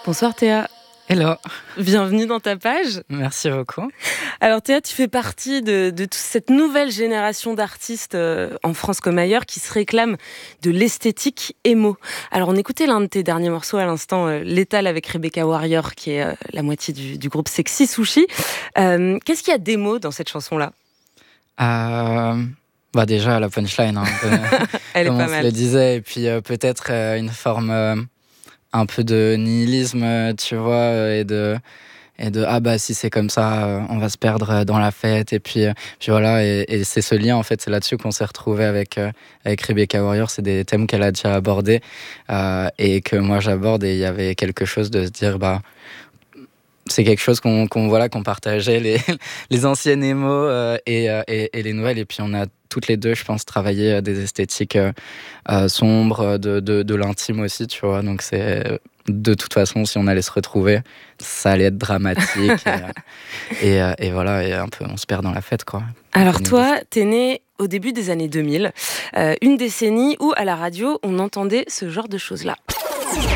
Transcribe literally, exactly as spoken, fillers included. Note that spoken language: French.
Bonsoir Théa. Hello. Bienvenue dans ta page. Merci beaucoup. Alors Théa, tu fais partie de, de toute cette nouvelle génération d'artistes euh, en France comme ailleurs qui se réclament de l'esthétique émo. Alors on écoutait l'un de tes derniers morceaux à l'instant, euh, Létal avec Rebecca Warrior, qui est euh, la moitié du, du groupe Sexy Sushi. Euh, qu'est-ce qu'il y a d'émo dans cette chanson-là ? euh, bah Déjà la punchline, hein, Elle est comme pas on se mal. le disait, et puis euh, peut-être euh, une forme... Euh, un peu de nihilisme, tu vois, et de, et de ah bah si c'est comme ça, on va se perdre dans la fête, et puis, puis voilà, et, et c'est ce lien, en fait, c'est là-dessus qu'on s'est retrouvé avec, avec Rebecca Warrior. C'est des thèmes qu'elle a déjà abordés euh, et que moi j'aborde, et il y avait quelque chose de se dire, bah c'est quelque chose qu'on, qu'on, voilà, qu'on partageait, les, les anciennes émos euh, et, euh, et, et les nouvelles. Et puis on a toutes les deux, je pense, travaillé des esthétiques euh, euh, sombres, de, de, de l'intime aussi, tu vois. Donc c'est, de toute façon, si on allait se retrouver, ça allait être dramatique. et, et, euh, et voilà, et un peu, on se perd dans la fête, quoi. Alors toi, t'es né au début des années deux mille, euh, une décennie où à la radio, on entendait ce genre de choses-là.